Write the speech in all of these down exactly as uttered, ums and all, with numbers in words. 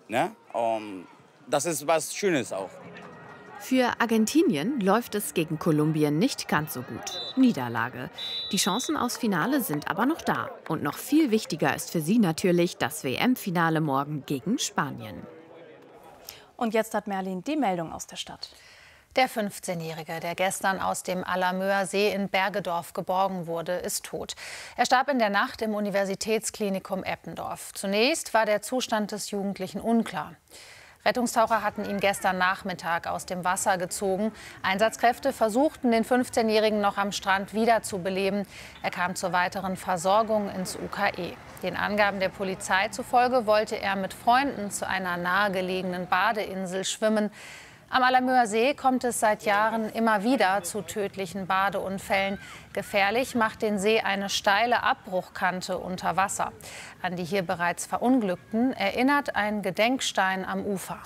Ne? Um, das ist was Schönes auch. Für Argentinien läuft es gegen Kolumbien nicht ganz so gut. Niederlage. Die Chancen aufs Finale sind aber noch da. Und noch viel wichtiger ist für sie natürlich das W M-Finale morgen gegen Spanien. Und jetzt hat Merlin die Meldung aus der Stadt. Der fünfzehnjährige, der gestern aus dem Alamöer See in Bergedorf geborgen wurde, ist tot. Er starb in der Nacht im Universitätsklinikum Eppendorf. Zunächst war der Zustand des Jugendlichen unklar. Rettungstaucher hatten ihn gestern Nachmittag aus dem Wasser gezogen. Einsatzkräfte versuchten, den fünfzehnjährigen noch am Strand wiederzubeleben. Er kam zur weiteren Versorgung ins U K E. Den Angaben der Polizei zufolge wollte er mit Freunden zu einer nahegelegenen Badeinsel schwimmen. Am Alamöer See kommt es seit Jahren immer wieder zu tödlichen Badeunfällen. Gefährlich macht den See eine steile Abbruchkante unter Wasser. An die hier bereits Verunglückten erinnert ein Gedenkstein am Ufer.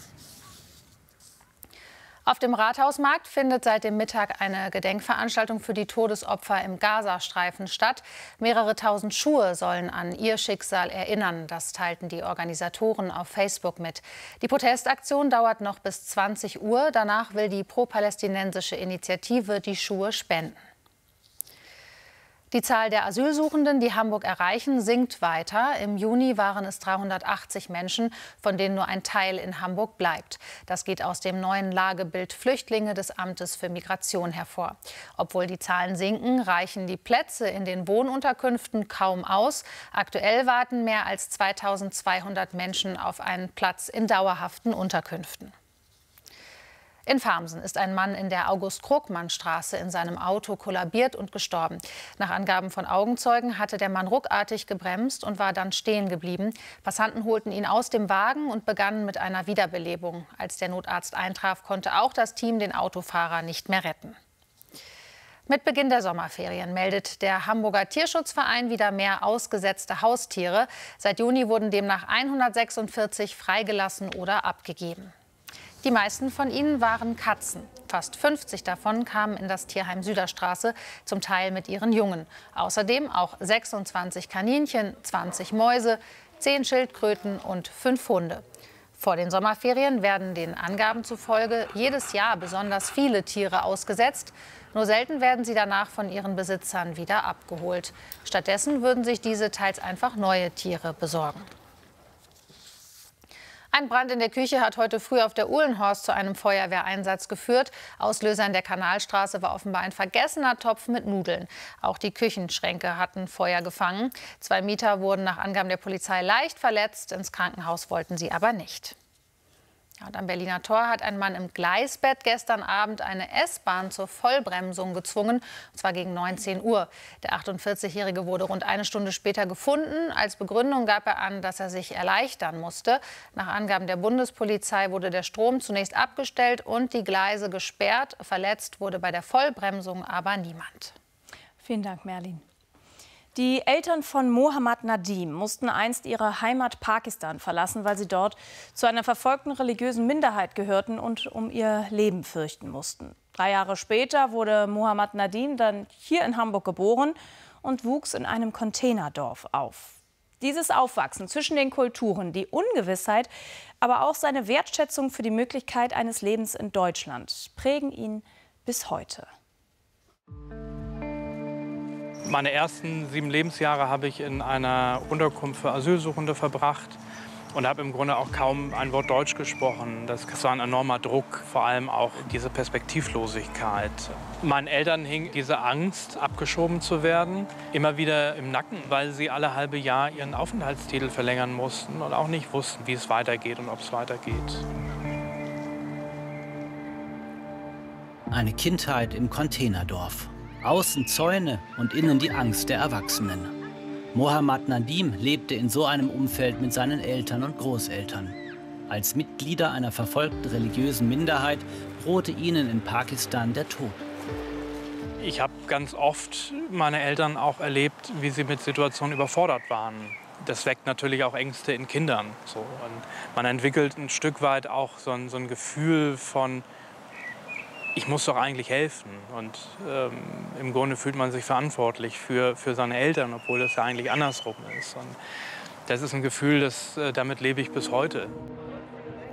Auf dem Rathausmarkt findet seit dem Mittag eine Gedenkveranstaltung für die Todesopfer im Gazastreifen statt. Mehrere tausend Schuhe sollen an ihr Schicksal erinnern. Das teilten die Organisatoren auf Facebook mit. Die Protestaktion dauert noch bis zwanzig Uhr. Danach will die pro-palästinensische Initiative die Schuhe spenden. Die Zahl der Asylsuchenden, die Hamburg erreichen, sinkt weiter. Im Juni waren es dreihundertachtzig Menschen, von denen nur ein Teil in Hamburg bleibt. Das geht aus dem neuen Lagebild Flüchtlinge des Amtes für Migration hervor. Obwohl die Zahlen sinken, reichen die Plätze in den Wohnunterkünften kaum aus. Aktuell warten mehr als zweitausendzweihundert Menschen auf einen Platz in dauerhaften Unterkünften. In Farmsen ist ein Mann in der August-Krogmann-Straße in seinem Auto kollabiert und gestorben. Nach Angaben von Augenzeugen hatte der Mann ruckartig gebremst und war dann stehen geblieben. Passanten holten ihn aus dem Wagen und begannen mit einer Wiederbelebung. Als der Notarzt eintraf, konnte auch das Team den Autofahrer nicht mehr retten. Mit Beginn der Sommerferien meldet der Hamburger Tierschutzverein wieder mehr ausgesetzte Haustiere. Seit Juni wurden demnach hundertsechsundvierzig freigelassen oder abgegeben. Die meisten von ihnen waren Katzen. Fast fünfzig davon kamen in das Tierheim Süderstraße, zum Teil mit ihren Jungen. Außerdem auch sechsundzwanzig Kaninchen, zwanzig Mäuse, zehn Schildkröten und fünf Hunde. Vor den Sommerferien werden den Angaben zufolge jedes Jahr besonders viele Tiere ausgesetzt. Nur selten werden sie danach von ihren Besitzern wieder abgeholt. Stattdessen würden sich diese teils einfach neue Tiere besorgen. Ein Brand in der Küche hat heute früh auf der Uhlenhorst zu einem Feuerwehreinsatz geführt. Auslöser in der Kanalstraße war offenbar ein vergessener Topf mit Nudeln. Auch die Küchenschränke hatten Feuer gefangen. Zwei Mieter wurden nach Angaben der Polizei leicht verletzt. Ins Krankenhaus wollten sie aber nicht. Ja, und am Berliner Tor hat ein Mann im Gleisbett gestern Abend eine S-Bahn zur Vollbremsung gezwungen, und zwar gegen neunzehn Uhr. Der achtundvierzigjährige wurde rund eine Stunde später gefunden. Als Begründung gab er an, dass er sich erleichtern musste. Nach Angaben der Bundespolizei wurde der Strom zunächst abgestellt und die Gleise gesperrt. Verletzt wurde bei der Vollbremsung aber niemand. Vielen Dank, Merlin. Die Eltern von Mohammad Nadim mussten einst ihre Heimat Pakistan verlassen, weil sie dort zu einer verfolgten religiösen Minderheit gehörten und um ihr Leben fürchten mussten. Drei Jahre später wurde Mohammad Nadim dann hier in Hamburg geboren und wuchs in einem Containerdorf auf. Dieses Aufwachsen zwischen den Kulturen, die Ungewissheit, aber auch seine Wertschätzung für die Möglichkeit eines Lebens in Deutschland prägen ihn bis heute. Meine ersten sieben Lebensjahre habe ich in einer Unterkunft für Asylsuchende verbracht und habe im Grunde auch kaum ein Wort Deutsch gesprochen. Das war ein enormer Druck, vor allem auch diese Perspektivlosigkeit. Meinen Eltern hing diese Angst, abgeschoben zu werden, immer wieder im Nacken, weil sie alle halbe Jahr ihren Aufenthaltstitel verlängern mussten und auch nicht wussten, wie es weitergeht und ob es weitergeht. Eine Kindheit im Containerdorf. Außen Zäune und innen die Angst der Erwachsenen. Mohammad Nadim lebte in so einem Umfeld mit seinen Eltern und Großeltern. Als Mitglieder einer verfolgten religiösen Minderheit drohte ihnen in Pakistan der Tod. Ich habe ganz oft meine Eltern auch erlebt, wie sie mit Situationen überfordert waren. Das weckt natürlich auch Ängste in Kindern. So. Und man entwickelt ein Stück weit auch so ein, so ein Gefühl von, ich muss doch eigentlich helfen. Und ähm, im Grunde fühlt man sich verantwortlich für, für seine Eltern, obwohl das ja eigentlich andersrum ist. Und das ist ein Gefühl, das, äh, damit lebe ich bis heute.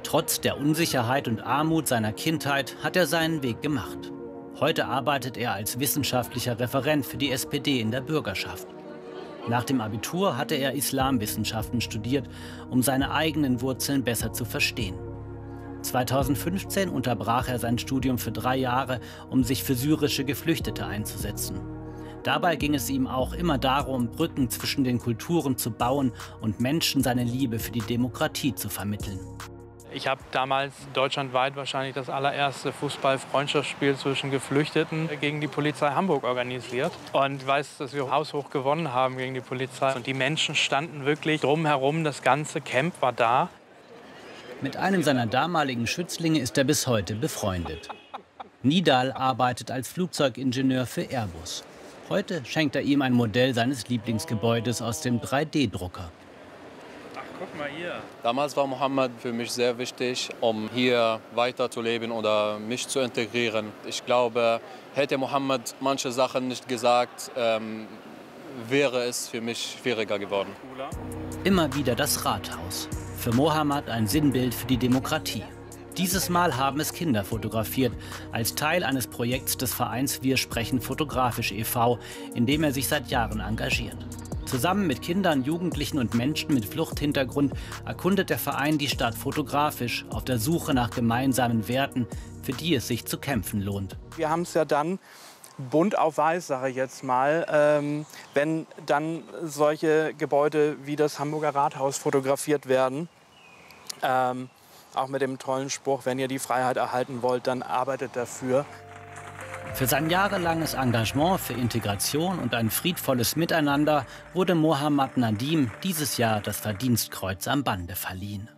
Trotz der Unsicherheit und Armut seiner Kindheit hat er seinen Weg gemacht. Heute arbeitet er als wissenschaftlicher Referent für die S P D in der Bürgerschaft. Nach dem Abitur hatte er Islamwissenschaften studiert, um seine eigenen Wurzeln besser zu verstehen. zweitausendfünfzehn unterbrach er sein Studium für drei Jahre, um sich für syrische Geflüchtete einzusetzen. Dabei ging es ihm auch immer darum, Brücken zwischen den Kulturen zu bauen und Menschen seine Liebe für die Demokratie zu vermitteln. Ich habe damals deutschlandweit wahrscheinlich das allererste Fußball-Freundschaftsspiel zwischen Geflüchteten gegen die Polizei Hamburg organisiert. Und weiß, dass wir haushoch gewonnen haben gegen die Polizei. Und die Menschen standen wirklich drumherum, das ganze Camp war da. Mit einem seiner damaligen Schützlinge ist er bis heute befreundet. Nidal arbeitet als Flugzeugingenieur für Airbus. Heute schenkt er ihm ein Modell seines Lieblingsgebäudes aus dem drei D Drucker. Ach, guck mal hier. Damals war Mohammed für mich sehr wichtig, um hier weiterzuleben oder mich zu integrieren. Ich glaube, hätte Mohammed manche Sachen nicht gesagt, ähm, wäre es für mich schwieriger geworden. Immer wieder das Rathaus. Für Mohammed ein Sinnbild für die Demokratie. Dieses Mal haben es Kinder fotografiert, als Teil eines Projekts des Vereins Wir sprechen fotografisch e V, in dem er sich seit Jahren engagiert. Zusammen mit Kindern, Jugendlichen und Menschen mit Fluchthintergrund erkundet der Verein die Stadt fotografisch auf der Suche nach gemeinsamen Werten, für die es sich zu kämpfen lohnt. Wir haben es ja dann bunt auf weiß, sage ich jetzt mal, ähm, wenn dann solche Gebäude wie das Hamburger Rathaus fotografiert werden. Ähm, auch mit dem tollen Spruch, wenn ihr die Freiheit erhalten wollt, dann arbeitet dafür. Für sein jahrelanges Engagement für Integration und ein friedvolles Miteinander wurde Mohammed Nadim dieses Jahr das Verdienstkreuz am Bande verliehen.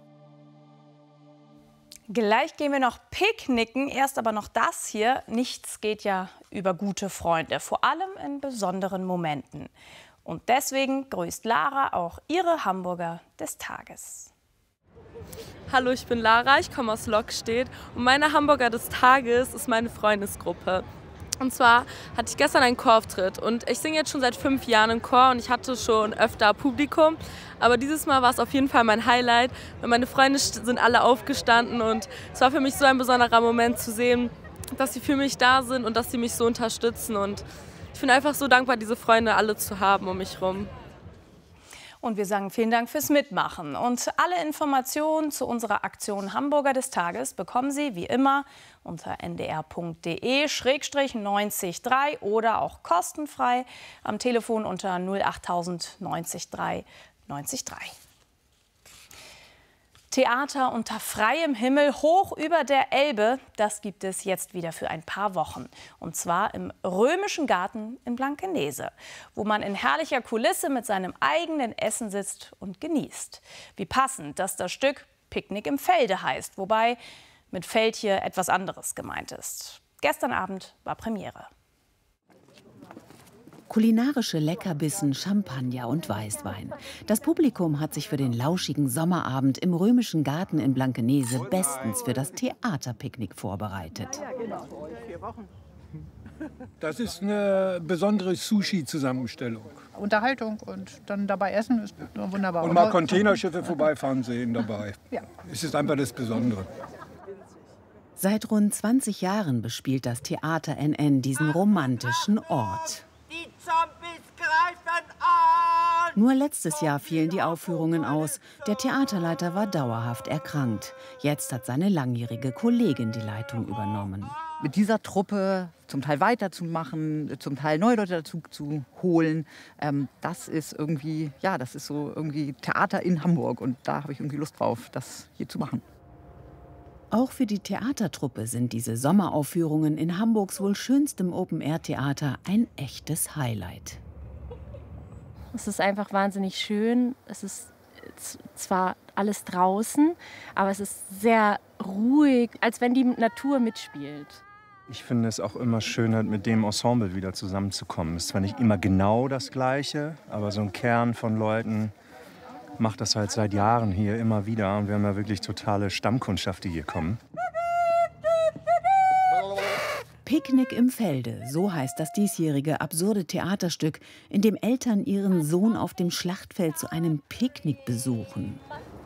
Gleich gehen wir noch picknicken, erst aber noch das hier. Nichts geht ja über gute Freunde, vor allem in besonderen Momenten. Und deswegen grüßt Lara auch ihre Hamburger des Tages. Hallo, ich bin Lara, ich komme aus Lockstedt und meine Hamburger des Tages ist meine Freundesgruppe. Und zwar hatte ich gestern einen Chorauftritt und ich singe jetzt schon seit fünf Jahren im Chor und ich hatte schon öfter Publikum. Aber dieses Mal war es auf jeden Fall mein Highlight, weil meine Freunde sind alle aufgestanden und es war für mich so ein besonderer Moment zu sehen, dass sie für mich da sind und dass sie mich so unterstützen. Und ich bin einfach so dankbar, diese Freunde alle zu haben um mich herum. Und wir sagen vielen Dank fürs Mitmachen. Und alle Informationen zu unserer Aktion Hamburger des Tages bekommen Sie wie immer unter n d r punkt d e schrägstrich neunzig drei oder auch kostenfrei am Telefon unter null achttausend neunzig drei neunzig drei. Theater unter freiem Himmel hoch über der Elbe, das gibt es jetzt wieder für ein paar Wochen. Und zwar im Römischen Garten in Blankenese, wo man in herrlicher Kulisse mit seinem eigenen Essen sitzt und genießt. Wie passend, dass das Stück Picknick im Felde heißt, wobei mit Feld hier etwas anderes gemeint ist. Gestern Abend war Premiere. Kulinarische Leckerbissen, Champagner und Weißwein. Das Publikum hat sich für den lauschigen Sommerabend im Römischen Garten in Blankenese bestens für das Theaterpicknick vorbereitet. Das ist eine besondere Sushi-Zusammenstellung. Unterhaltung und dann dabei essen ist wunderbar. Und mal Containerschiffe vorbeifahren sehen dabei. Ja. Es ist einfach das Besondere. Seit rund zwanzig Jahren bespielt das Theater N N diesen romantischen Ort. Die Zombies greifen an! Nur letztes Jahr fielen die Aufführungen aus. Der Theaterleiter war dauerhaft erkrankt. Jetzt hat seine langjährige Kollegin die Leitung übernommen. Mit dieser Truppe zum Teil weiterzumachen, zum Teil neue Leute dazu zu holen, ähm, das ist irgendwie, ja, das ist so irgendwie Theater in Hamburg. Und da habe ich irgendwie Lust drauf, das hier zu machen. Auch für die Theatertruppe sind diese Sommeraufführungen in Hamburgs wohl schönstem Open-Air-Theater ein echtes Highlight. Es ist einfach wahnsinnig schön. Es ist zwar alles draußen, aber es ist sehr ruhig, als wenn die Natur mitspielt. Ich finde es auch immer schön, halt mit dem Ensemble wieder zusammenzukommen. Es ist zwar nicht immer genau das Gleiche, aber so ein Kern von Leuten macht das halt seit Jahren hier immer wieder. Und wir haben ja wirklich totale Stammkundschaft, die hier kommen. Picknick im Felde, so heißt das diesjährige absurde Theaterstück, in dem Eltern ihren Sohn auf dem Schlachtfeld zu einem Picknick besuchen.